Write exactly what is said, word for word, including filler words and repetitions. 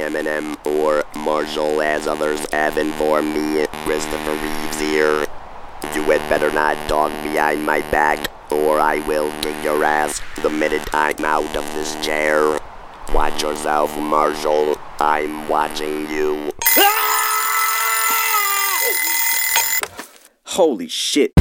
Eminem or Marshall, as others have informed me. Christopher Reeves here. You had better not talk behind my back, or I will kick your ass the minute I'm out of this chair. Watch yourself, Marshall. I'm watching you. Holy shit.